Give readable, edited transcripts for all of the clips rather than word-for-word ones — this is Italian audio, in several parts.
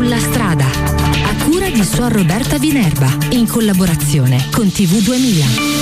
Sulla strada, a cura di Suor Roberta Vinerba, in collaborazione con TV 2000.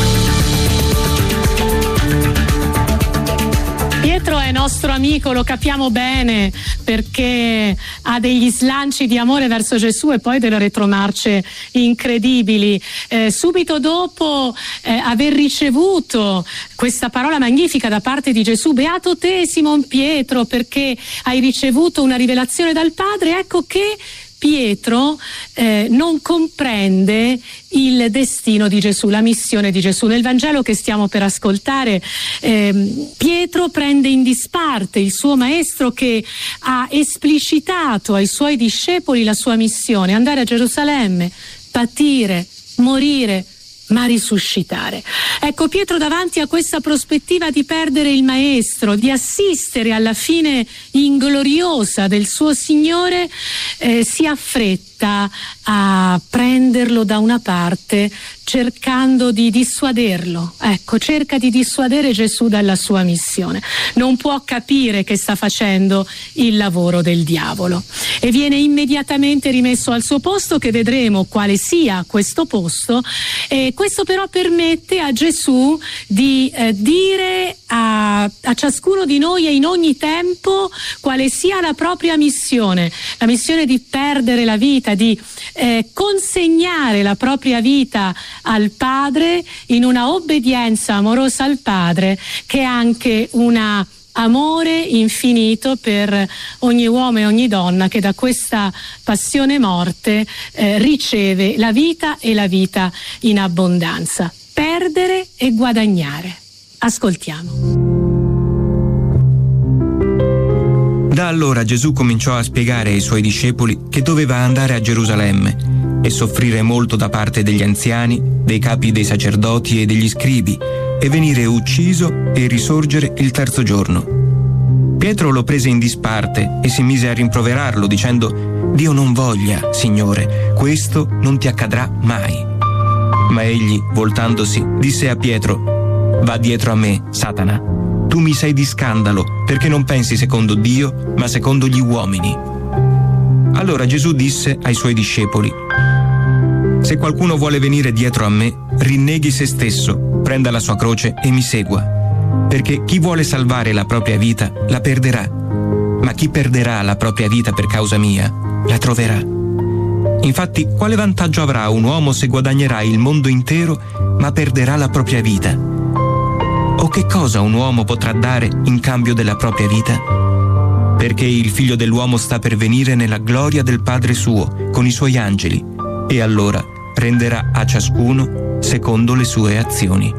Pietro è nostro amico, lo capiamo bene, perché ha degli slanci di amore verso Gesù e poi delle retromarce incredibili. Subito dopo aver ricevuto questa parola magnifica da parte di Gesù: beato te Simon Pietro, perché hai ricevuto una rivelazione dal Padre, ecco che Pietro non comprende il destino di Gesù, la missione di Gesù. Nel Vangelo che stiamo per ascoltare, Pietro prende in disparte il suo maestro che ha esplicitato ai suoi discepoli la sua missione: andare a Gerusalemme, patire, morire, ma risuscitare. Ecco, Pietro, davanti a questa prospettiva di perdere il maestro, di assistere alla fine ingloriosa del suo Signore, si affretta a prenderlo da una parte, cercando di dissuaderlo. Ecco, cerca di dissuadere Gesù dalla sua missione. Non può capire che sta facendo il lavoro del diavolo e viene immediatamente rimesso al suo posto, che vedremo quale sia questo posto. Questo però permette a Gesù di dire a ciascuno di noi e in ogni tempo quale sia la propria missione, la missione di perdere la vita, di consegnare la propria vita al Padre in una obbedienza amorosa al Padre, che è anche una amore infinito per ogni uomo e ogni donna che da questa passione morte riceve la vita e la vita in abbondanza. Perdere e guadagnare. Ascoltiamo. Da allora Gesù cominciò a spiegare ai suoi discepoli che doveva andare a Gerusalemme e soffrire molto da parte degli anziani, dei capi dei sacerdoti e degli scribi, e venire ucciso e risorgere il terzo giorno. Pietro lo prese in disparte e si mise a rimproverarlo, dicendo: «Dio non voglia, Signore, questo non ti accadrà mai». Ma egli, voltandosi, disse a Pietro: «Va dietro a me, Satana. Tu mi sei di scandalo, perché non pensi secondo Dio, ma secondo gli uomini». Allora Gesù disse ai suoi discepoli: «Se qualcuno vuole venire dietro a me, rinneghi se stesso, prenda la sua croce e mi segua. Perché chi vuole salvare la propria vita, la perderà. Ma chi perderà la propria vita per causa mia, la troverà. Infatti, quale vantaggio avrà un uomo se guadagnerà il mondo intero, ma perderà la propria vita? O che cosa un uomo potrà dare in cambio della propria vita? Perché il Figlio dell'uomo sta per venire nella gloria del Padre suo, con i suoi angeli, e allora renderà a ciascuno secondo le sue azioni».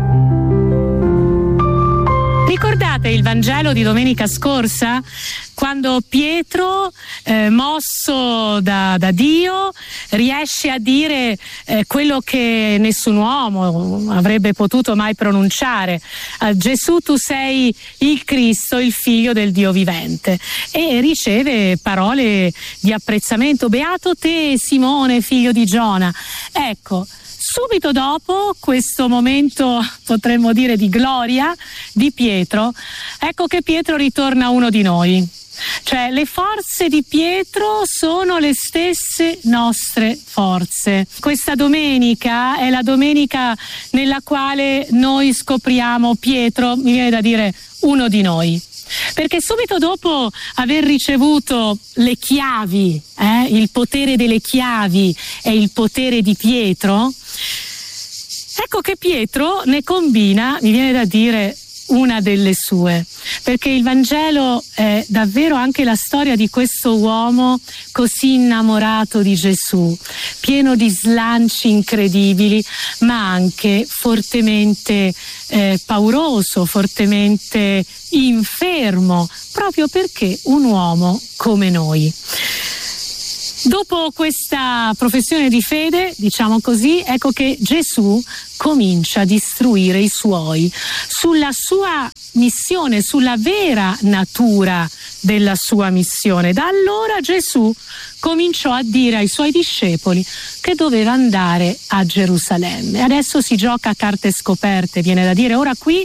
Ricordate il Vangelo di domenica scorsa, quando Pietro, mosso da Dio, riesce a dire quello che nessun uomo avrebbe potuto mai pronunciare: Gesù, tu sei il Cristo, il Figlio del Dio vivente, e riceve parole di apprezzamento: beato te Simone, figlio di Giona. Ecco, subito dopo questo momento, potremmo dire, di gloria di Pietro, ecco che Pietro ritorna uno di noi. Cioè, le forze di Pietro sono le stesse nostre forze. Questa domenica è la domenica nella quale noi scopriamo Pietro, mi viene da dire, uno di noi. Perché subito dopo aver ricevuto le chiavi, il potere delle chiavi e il potere di Pietro, ecco che Pietro ne combina, mi viene da dire, una delle sue, perché il Vangelo è davvero anche la storia di questo uomo così innamorato di Gesù, pieno di slanci incredibili, ma anche fortemente pauroso, fortemente infermo, proprio perché un uomo come noi. Dopo questa professione di fede, diciamo così, ecco che Gesù comincia a istruire i suoi sulla sua missione, sulla vera natura della sua missione. Da allora Gesù cominciò a dire ai suoi discepoli che doveva andare a Gerusalemme. Adesso si gioca a carte scoperte, viene da dire. Ora qui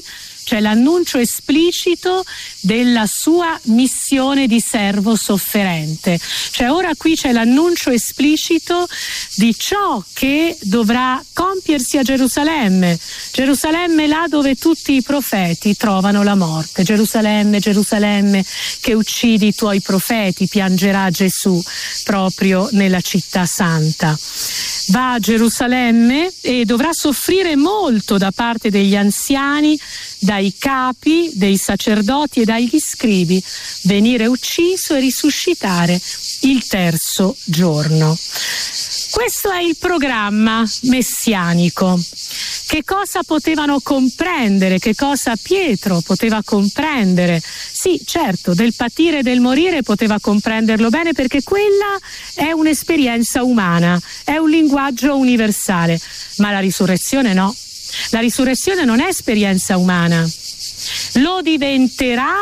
cioè l'annuncio esplicito della sua missione di servo sofferente. Cioè ora qui c'è l'annuncio esplicito di ciò che dovrà compiersi a Gerusalemme. Gerusalemme là dove tutti i profeti trovano la morte. Gerusalemme, Gerusalemme, che uccidi i tuoi profeti, piangerà Gesù proprio nella città santa. Va a Gerusalemme e dovrà soffrire molto da parte degli anziani, dai capi, dei sacerdoti e dagli scribi, venire ucciso e risuscitare il terzo giorno. Questo è il programma messianico. Che cosa potevano comprendere? Che cosa Pietro poteva comprendere? Sì, certo, del patire e del morire poteva comprenderlo bene, perché quella è un'esperienza umana, è un linguaggio universale, ma la risurrezione no. La risurrezione non è esperienza umana, lo diventerà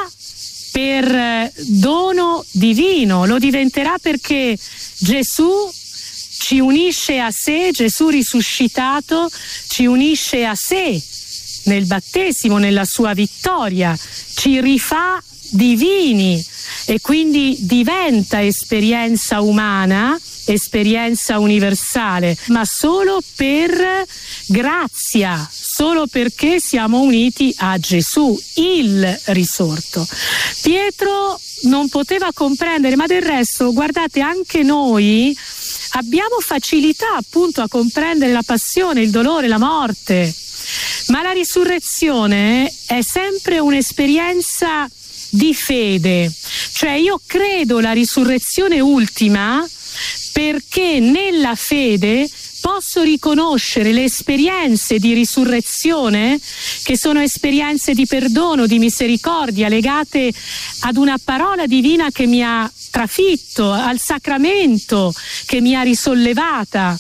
per dono divino, lo diventerà perché Gesù ci unisce a sé, Gesù risuscitato ci unisce a sé nel battesimo, nella sua vittoria, ci rifà divini e quindi diventa esperienza umana, esperienza universale, ma solo per grazia, solo perché siamo uniti a Gesù, il risorto. Pietro non poteva comprendere, ma del resto, guardate, anche noi abbiamo facilità appunto a comprendere la passione, il dolore, la morte, ma la risurrezione è sempre un'esperienza di fede, cioè io credo la risurrezione ultima perché nella fede posso riconoscere le esperienze di risurrezione, che sono esperienze di perdono, di misericordia, legate ad una parola divina che mi ha trafitto, al sacramento che mi ha risollevata.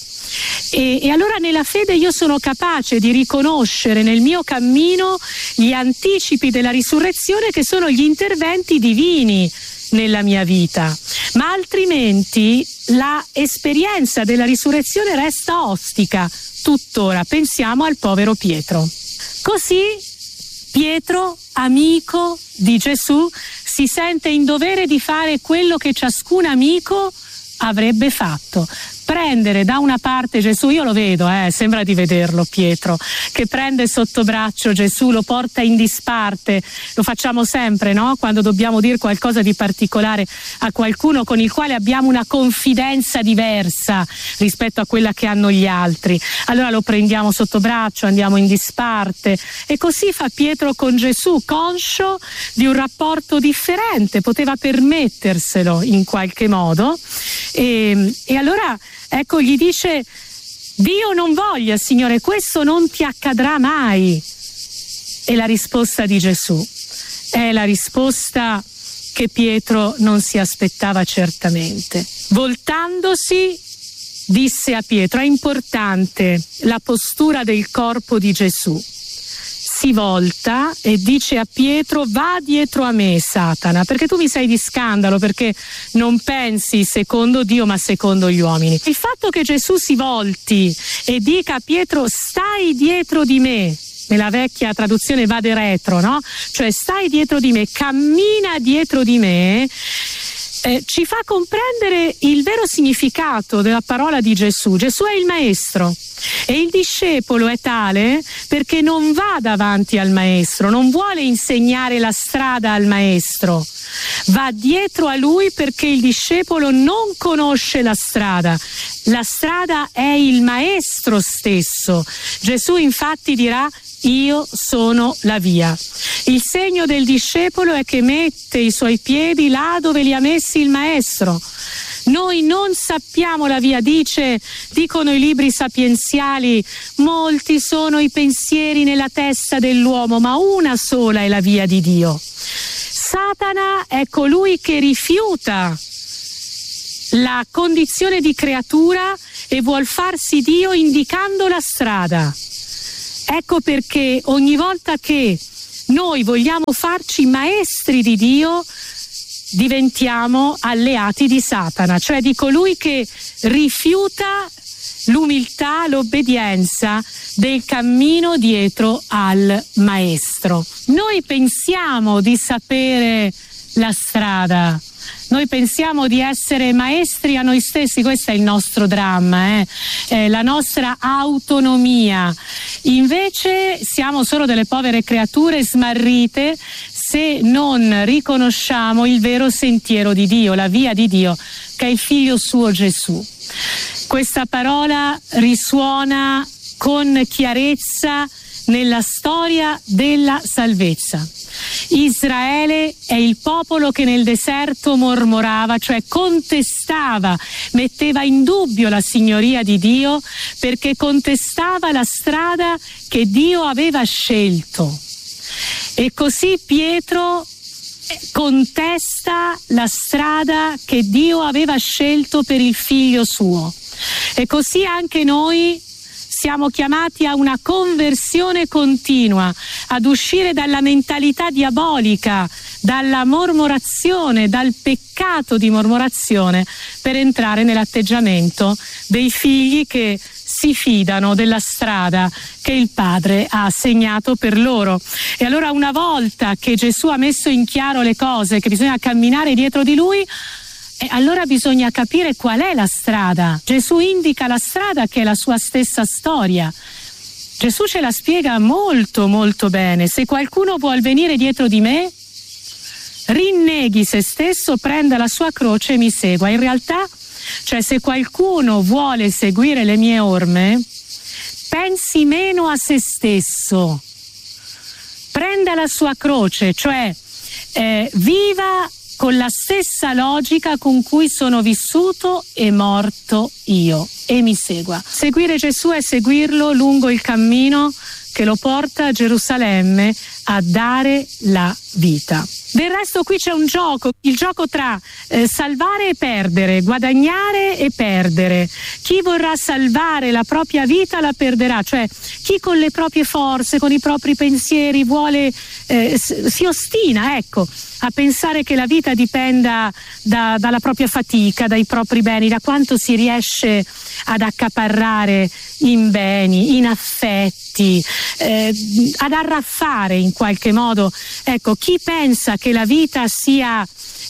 E allora nella fede io sono capace di riconoscere nel mio cammino gli anticipi della risurrezione, che sono gli interventi divini nella mia vita, ma altrimenti la esperienza della risurrezione resta ostica tuttora. Pensiamo al povero Pietro. Così Pietro, amico di Gesù, si sente in dovere di fare quello che ciascun amico avrebbe fatto: prendere da una parte Gesù. Io lo vedo, sembra di vederlo Pietro, che prende sotto braccio Gesù, lo porta in disparte. Lo facciamo sempre, no? Quando dobbiamo dire qualcosa di particolare a qualcuno con il quale abbiamo una confidenza diversa rispetto a quella che hanno gli altri. Allora lo prendiamo sotto braccio, andiamo in disparte, e così fa Pietro con Gesù, conscio di un rapporto differente, poteva permetterselo in qualche modo. E allora ecco, gli dice: Dio non voglia, Signore, questo non ti accadrà mai. E la risposta di Gesù è la risposta che Pietro non si aspettava certamente. Voltandosi, disse a Pietro: è importante la postura del corpo di Gesù. Si volta e dice a Pietro: va dietro a me, Satana, perché tu mi sei di scandalo, perché non pensi secondo Dio ma secondo gli uomini. Il fatto che Gesù si volti e dica a Pietro: stai dietro di me, nella vecchia traduzione vade retro, no? Cioè stai dietro di me, cammina dietro di me, ci fa comprendere il vero significato della parola di Gesù. Gesù è il maestro e il discepolo è tale perché non va davanti al maestro, non vuole insegnare la strada al maestro, va dietro a lui perché il discepolo non conosce la strada. La strada è il maestro stesso. Gesù infatti dirà: io sono la via. Il segno del discepolo è che mette i suoi piedi là dove li ha messi il maestro. Noi non sappiamo la via, dicono i libri sapienziali, molti sono i pensieri nella testa dell'uomo, ma una sola è la via di Dio. Satana è colui che rifiuta la condizione di creatura e vuol farsi Dio indicando la strada. Ecco perché ogni volta che noi vogliamo farci maestri di Dio, diventiamo alleati di Satana, cioè di colui che rifiuta l'umiltà, l'obbedienza del cammino dietro al maestro. Noi pensiamo di sapere la strada, noi pensiamo di essere maestri a noi stessi, questo è il nostro dramma, la nostra autonomia. Invece siamo solo delle povere creature smarrite se non riconosciamo il vero sentiero di Dio, la via di Dio, che è il Figlio suo Gesù. Questa parola risuona con chiarezza nella storia della salvezza. Israele è il popolo che nel deserto mormorava, cioè contestava, metteva in dubbio la signoria di Dio, perché contestava la strada che Dio aveva scelto. E così Pietro contesta la strada che Dio aveva scelto per il Figlio suo. E così anche noi siamo chiamati a una conversione continua, ad uscire dalla mentalità diabolica, dalla mormorazione, dal peccato di mormorazione, per entrare nell'atteggiamento dei figli che si fidano della strada che il Padre ha segnato per loro. E allora, una volta che Gesù ha messo in chiaro le cose, che bisogna camminare dietro di Lui, e allora bisogna capire qual è la strada. Gesù indica la strada, che è la sua stessa storia. Gesù ce la spiega molto molto bene. Se qualcuno vuol venire dietro di me, rinneghi se stesso, prenda la sua croce e mi segua. In realtà, cioè, se qualcuno vuole seguire le mie orme, pensi meno a se stesso, prenda la sua croce, cioè viva con la stessa logica con cui sono vissuto e morto io, e mi segua. Seguire Gesù è seguirlo lungo il cammino che lo porta a Gerusalemme a dare la vita. Del resto qui c'è un gioco, il gioco tra salvare e perdere, guadagnare e perdere. Chi vorrà salvare la propria vita la perderà, cioè chi con le proprie forze, con i propri pensieri vuole, si ostina, ecco, a pensare che la vita dipenda dalla propria fatica, dai propri beni, da quanto si riesce ad accaparrare in beni, in affetti, ad arraffare in qualche modo. Ecco, chi pensa che la vita sia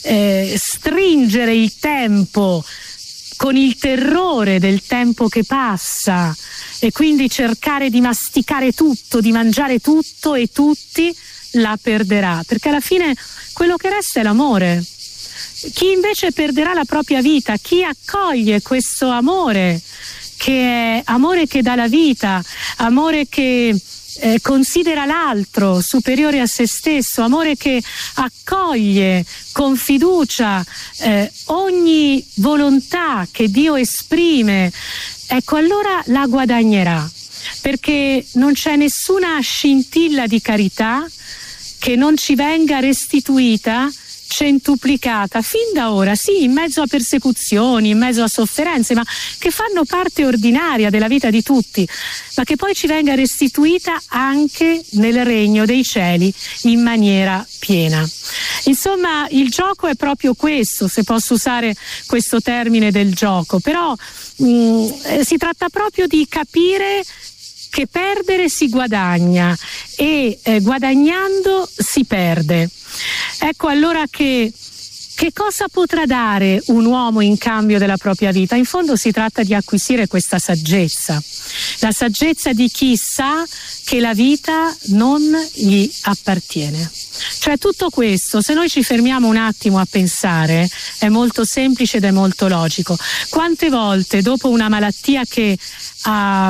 stringere il tempo con il terrore del tempo che passa e quindi cercare di masticare tutto, di mangiare tutto e tutti, la perderà, perché alla fine quello che resta è l'amore. Chi invece perderà la propria vita, chi accoglie questo amore, che è amore che dà la vita, amore che considera l'altro superiore a se stesso, amore che accoglie con fiducia ogni volontà che Dio esprime, ecco, allora la guadagnerà, perché non c'è nessuna scintilla di carità che non ci venga restituita, centuplicata, fin da ora, sì, in mezzo a persecuzioni, in mezzo a sofferenze, ma che fanno parte ordinaria della vita di tutti, ma che poi ci venga restituita anche nel regno dei cieli in maniera piena. Insomma, il gioco è proprio questo, se posso usare questo termine del gioco, però si tratta proprio di capire che perdere si guadagna e guadagnando si perde. Ecco allora che cosa potrà dare un uomo in cambio della propria vita? In fondo si tratta di acquisire questa saggezza, la saggezza di chi sa che la vita non gli appartiene. Cioè tutto questo, se noi ci fermiamo un attimo a pensare, è molto semplice ed è molto logico. Quante volte dopo una malattia che ha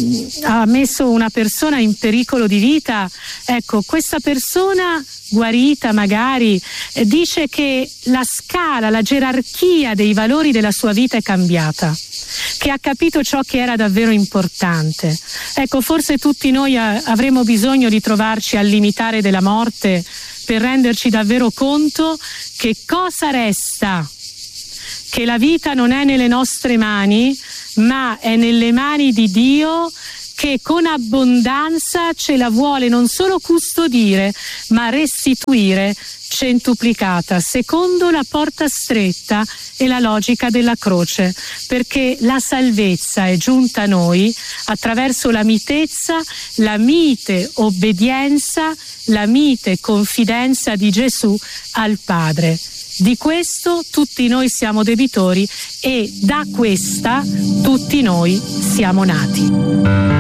messo una persona in pericolo di vita, ecco, questa persona guarita magari dice che la scala, la gerarchia dei valori della sua vita è cambiata, che ha capito ciò che era davvero importante. Ecco, forse tutti noi avremo bisogno di trovarci al limitare della morte per renderci davvero conto che cosa resta, che la vita non è nelle nostre mani, ma è nelle mani di Dio, che con abbondanza ce la vuole non solo custodire, ma restituire centuplicata, secondo la porta stretta e la logica della croce, perché la salvezza è giunta a noi attraverso la mitezza, la mite obbedienza, la mite confidenza di Gesù al Padre. Di questo tutti noi siamo debitori e da questa tutti noi siamo nati.